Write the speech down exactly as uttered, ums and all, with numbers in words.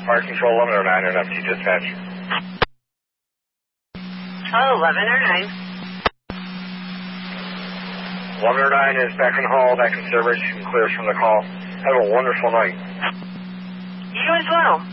Fire Control eleven oh nine and F T Dispatch. Oh, eleven oh nine. eleven oh nine is back in the hall, back in service, and clears from the call. Have a wonderful night. You as well.